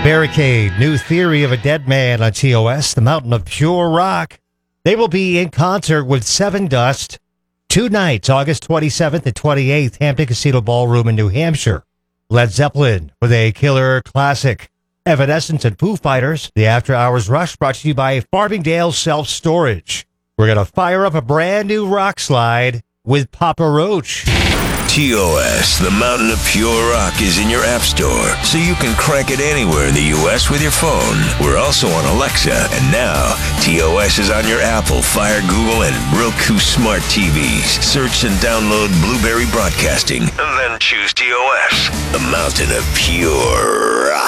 Barricade, New Theory of a Dead Man on TOS, The Mountain of Pure Rock. They will be in concert with Seven Dust 2 nights, August 27th and 28th, Hampton Casino Ballroom in New Hampshire. Led Zeppelin with a killer classic. Evanescence and Foo Fighters, the After Hours Rush, brought to you by Farmingdale Self Storage. We're going to fire up a brand new rock slide with Papa Roach. TOS, the Mountain of Pure Rock, is in your app store, so you can crank it anywhere in the U.S. with your phone. We're also on Alexa, and now TOS is on your Apple, Fire, Google, and Roku smart TVs. Search and download Blueberry Broadcasting, and then choose TOS, the Mountain of Pure Rock.